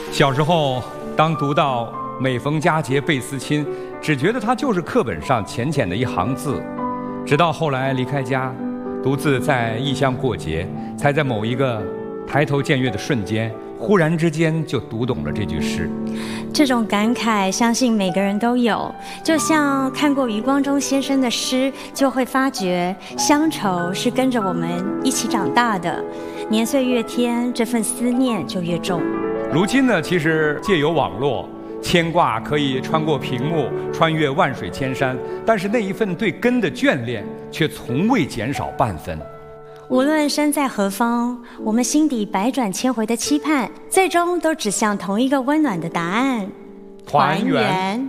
小时候，当读到每逢佳节倍思亲，只觉得它就是课本上浅浅的一行字。直到后来离开家，独自在异乡过节，才在某一个抬头见月的瞬间，忽然之间就读懂了这句诗。 这种感慨，相信每个人都有。就像看过余光中先生的诗，就会发觉乡愁是跟着我们一起长大的。年岁越添，这份思念就越重。 如今呢，其实借由网络，牵挂可以穿过屏幕，穿越万水千山，但是那一份对根的眷恋，却从未减少半分。 无论身在何方，我们心底百转千回的期盼，最终都指向同一个温暖的答案： 团圆。